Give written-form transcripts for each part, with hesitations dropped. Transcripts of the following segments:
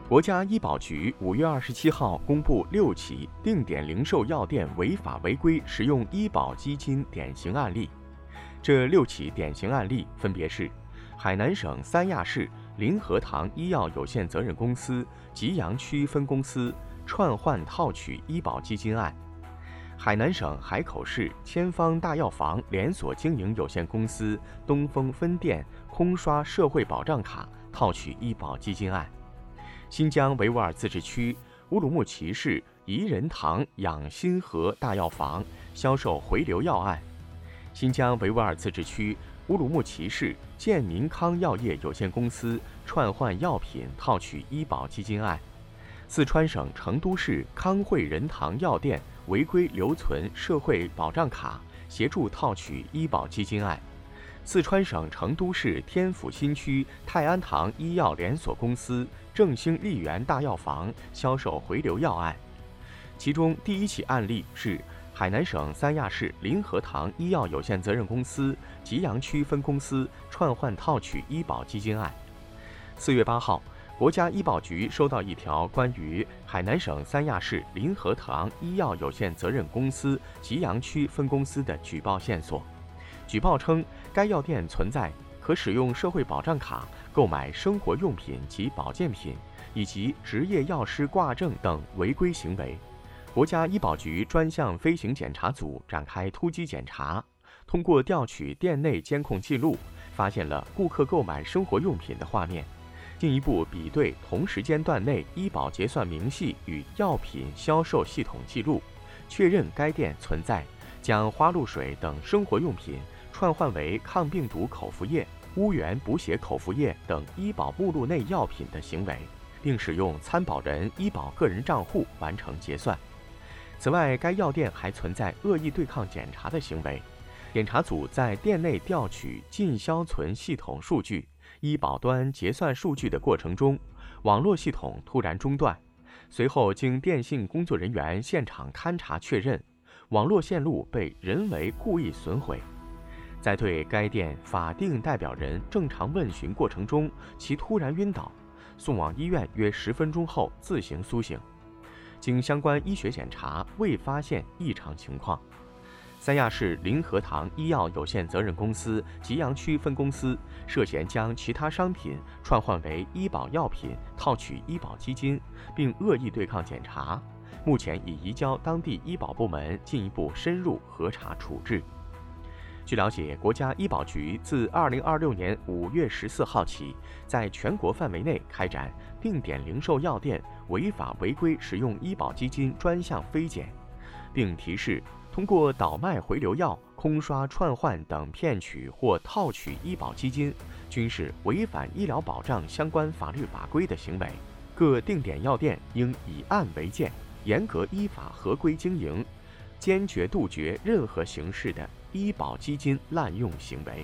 国家医保局5月27号公布6起定点零售药店违法违规使用医保基金典型案例。这6起典型案例分别是海南省三亚市林和堂医药有限责任公司吉阳区分公司串换套取医保基金案，海南省海口市千方大药房连锁经营有限公司东风分店空刷社会保障卡套取医保基金案，新疆维吾尔自治区乌鲁木齐市怡仁堂养心和大药房销售回流药案，新疆维吾尔自治区乌鲁木齐市健民康药业有限公司串换药品套取医保基金案，四川省成都市康汇仁堂药店违规留存社会保障卡协助套取医保基金案，四川省成都市天府新区泰安堂医药连锁公司正兴丽源大药房销售回流药案。其中第1起案例是海南省三亚市林和堂医药有限责任公司吉阳区分公司串换套取医保基金案。4月8号，国家医保局收到一条关于海南省三亚市林和堂医药有限责任公司吉阳区分公司的举报线索。举报称，该药店存在可使用社会保障卡购买生活用品及保健品，以及执业药师挂证等违规行为。国家医保局专项飞行检查组展开突击检查，通过调取店内监控记录，发现了顾客购买生活用品的画面，进一步比对同时间段内医保结算明细与药品销售系统记录，确认该店存在将花露水等生活用品串换为抗病毒口服液、乌源补血口服液等医保目录内药品的行为，并使用参保人医保个人账户完成结算。此外，该药店还存在恶意对抗检查的行为。检查组在店内调取进销存系统数据、医保端结算数据的过程中，网络系统突然中断，随后经电信工作人员现场勘查确认，网络线路被人为故意损毁。在对该店法定代表人正常问询过程中，其突然晕倒，送往医院约10分钟后自行苏醒。经相关医学检查，未发现异常情况。三亚市林和堂医药有限责任公司吉阳区分公司涉嫌将其他商品串换为医保药品套取医保基金，并恶意对抗检查，目前已移交当地医保部门进一步深入核查处置。据了解，国家医保局自2026年5月14号起，在全国范围内开展定点零售药店违法违规使用医保基金专项飞检，并提示通过倒卖回流药、空刷串换等骗取或套取医保基金，均是违反医疗保障相关法律法规的行为。各定点药店应以案为鉴，严格依法合规经营，坚决杜绝任何形式的医保基金滥用行为。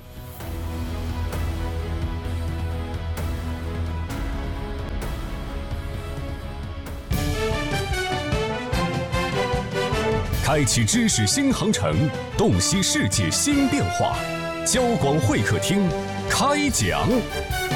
开启知识新航程，洞悉世界新变化。交广会客厅开讲。